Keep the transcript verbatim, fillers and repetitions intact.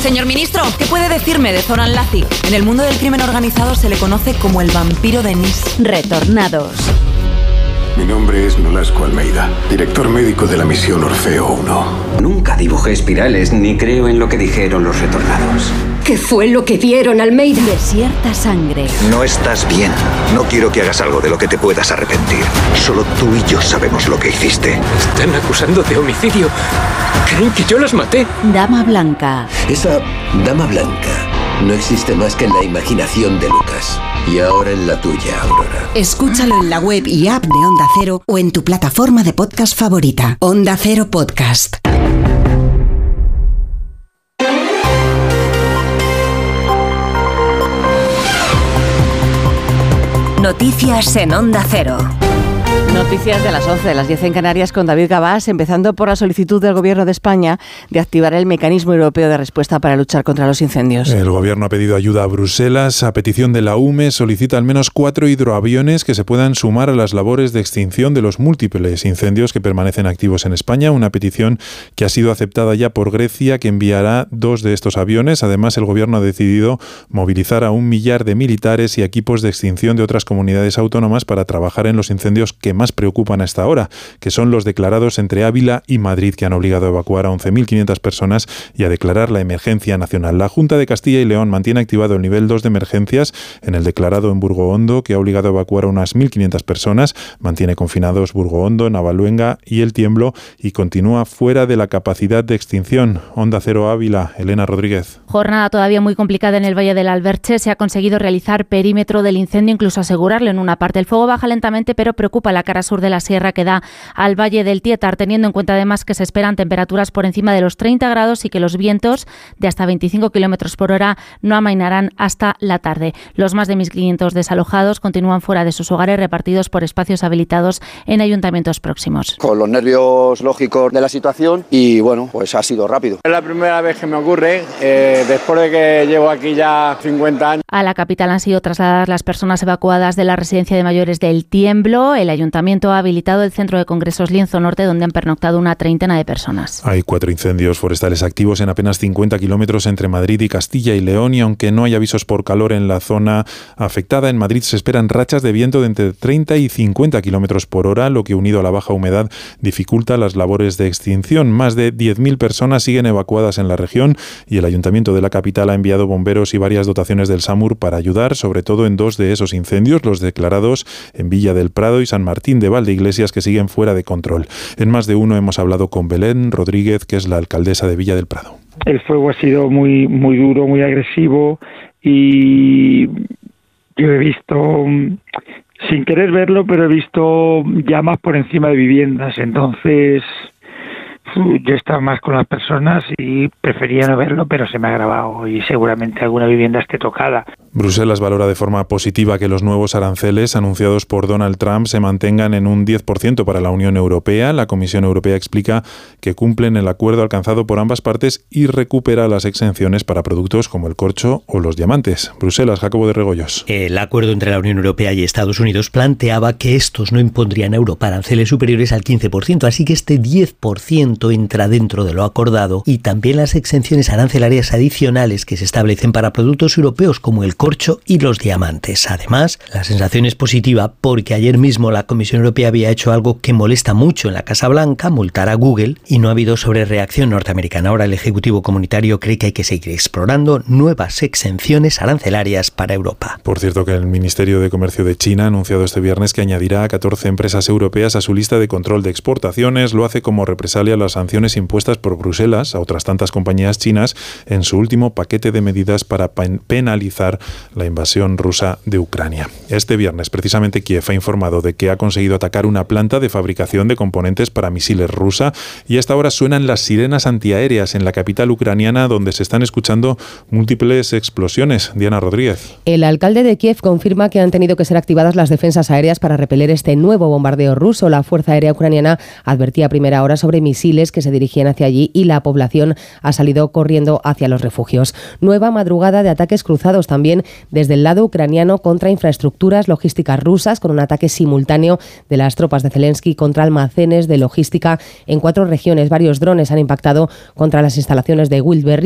Señor ministro, ¿qué puede decirme de Zoran Lazic? En el mundo del crimen organizado se le conoce como el vampiro de Nis. Retornados. Mi nombre es Nolasco Almeida, director médico de la misión Orfeo uno. Nunca dibujé espirales ni creo en lo que dijeron los retornados. ¿Qué fue lo que vieron, Almeida? Desierta sangre. No estás bien. No quiero que hagas algo de lo que te puedas arrepentir. Solo tú y yo sabemos lo que hiciste. Están acusando de homicidio. Creen que yo las maté. Dama Blanca. Esa Dama Blanca no existe más que en la imaginación de Lucas. Y ahora en la tuya, Aurora. Escúchalo en la web y app de Onda Cero o en tu plataforma de podcast favorita. Onda Cero Podcast. Noticias en Onda Cero. Noticias de las once, de las diez en Canarias, con David Gabás, empezando por la solicitud del Gobierno de España de activar el mecanismo europeo de respuesta para luchar contra los incendios. El Gobierno ha pedido ayuda a Bruselas. A petición de la U M E solicita al menos cuatro hidroaviones que se puedan sumar a las labores de extinción de los múltiples incendios que permanecen activos en España. Una petición que ha sido aceptada ya por Grecia, que enviará dos de estos aviones. Además, el Gobierno ha decidido movilizar a un millar de militares y equipos de extinción de otras comunidades autónomas para trabajar en los incendios que más preocupan hasta ahora, que son los declarados entre Ávila y Madrid, que han obligado a evacuar a once mil quinientas personas y a declarar la emergencia nacional. La Junta de Castilla y León mantiene activado el nivel dos de emergencias en el declarado en Burgohondo, que ha obligado a evacuar a unas mil quinientas personas. Mantiene confinados Burgohondo, Navaluenga y El Tiemblo y continúa fuera de la capacidad de extinción. Onda Cero Ávila, Elena Rodríguez. Jornada todavía muy complicada en el Valle del Alberche. Se ha conseguido realizar perímetro del incendio, incluso asegurarlo en una parte. El fuego baja lentamente, pero preocupa la cara sur de la sierra que da al Valle del Tietar, teniendo en cuenta además que se esperan temperaturas por encima de los treinta grados y que los vientos de hasta veinticinco kilómetros por hora no amainarán hasta la tarde. Los más de mil quinientos desalojados continúan fuera de sus hogares, repartidos por espacios habilitados en ayuntamientos próximos. Con los nervios lógicos de la situación y bueno, pues ha sido rápido. Es la primera vez que me ocurre, eh, después de que llevo aquí ya cincuenta años. A la capital han sido trasladadas las personas evacuadas de la residencia de mayores del Tiemblo. El ayuntamiento ha habilitado el centro de congresos Lienzo Norte, donde han pernoctado una treintena de personas. Hay cuatro incendios forestales activos en apenas cincuenta kilómetros entre Madrid y Castilla y León, y aunque no hay avisos por calor en la zona afectada, en Madrid se esperan rachas de viento de entre treinta y cincuenta kilómetros por hora, lo que, unido a la baja humedad, dificulta las labores de extinción. Más de diez mil personas siguen evacuadas en la región y el ayuntamiento de la capital ha enviado bomberos y varias dotaciones del SAMUR para ayudar, sobre todo en dos de esos incendios, los declarados en Villa del Prado y San Martín de Valdeiglesias, que siguen fuera de control. En más de uno hemos hablado con Belén Rodríguez, que es la alcaldesa de Villa del Prado. El fuego ha sido muy, muy duro, muy agresivo, y yo he visto, sin querer verlo, pero he visto llamas por encima de viviendas. Entonces yo estaba más con las personas y prefería no verlo, pero se me ha grabado y seguramente alguna vivienda esté tocada. Bruselas valora de forma positiva que los nuevos aranceles anunciados por Donald Trump se mantengan en un diez por ciento para la Unión Europea. La Comisión Europea explica que cumplen el acuerdo alcanzado por ambas partes y recupera las exenciones para productos como el corcho o los diamantes. Bruselas, Jacobo de Regoyos. El acuerdo entre la Unión Europea y Estados Unidos planteaba que estos no impondrían a Europa aranceles superiores al quince por ciento, así que este diez por ciento entra dentro de lo acordado, y también las exenciones arancelarias adicionales que se establecen para productos europeos como el corcho y los diamantes. Además, la sensación es positiva porque ayer mismo la Comisión Europea había hecho algo que molesta mucho en la Casa Blanca, multar a Google, y no ha habido sobrereacción norteamericana. Ahora el Ejecutivo Comunitario cree que hay que seguir explorando nuevas exenciones arancelarias para Europa. Por cierto, que el Ministerio de Comercio de China ha anunciado este viernes que añadirá a catorce empresas europeas a su lista de control de exportaciones. Lo hace como represalia a las sanciones impuestas por Bruselas a otras tantas compañías chinas en su último paquete de medidas para penalizar la invasión rusa de Ucrania. Este viernes, precisamente, Kiev ha informado de que ha conseguido atacar una planta de fabricación de componentes para misiles rusa, y hasta ahora suenan las sirenas antiaéreas en la capital ucraniana, donde se están escuchando múltiples explosiones. Diana Rodríguez. El alcalde de Kiev confirma que han tenido que ser activadas las defensas aéreas para repeler este nuevo bombardeo ruso. La Fuerza Aérea Ucraniana advertía a primera hora sobre misiles que se dirigían hacia allí y la población ha salido corriendo hacia los refugios. Nueva madrugada de ataques cruzados también desde el lado ucraniano contra infraestructuras logísticas rusas, con un ataque simultáneo de las tropas de Zelensky contra almacenes de logística en cuatro regiones. Varios drones han impactado contra las instalaciones de Wildberry